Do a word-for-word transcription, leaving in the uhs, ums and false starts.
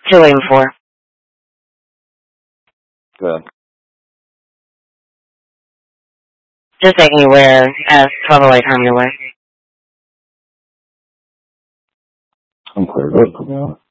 two eight four. Good. Just taking you where as twelve oh eight on your way. I'm clear. Good.